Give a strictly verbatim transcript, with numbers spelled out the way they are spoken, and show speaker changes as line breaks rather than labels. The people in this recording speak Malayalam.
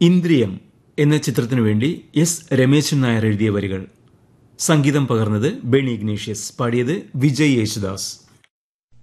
ഇന്ദ്രിയം എന്ന ചിത്രത്തിനു വേണ്ടി എസ് രമേശൻ നായർ എഴുതിയ വരികൾ. സംഗീതം പകർന്നത് ബെനി ഇഗ്നേഷ്യസ്, പാടിയത് വിജയ് യേശുദാസ്.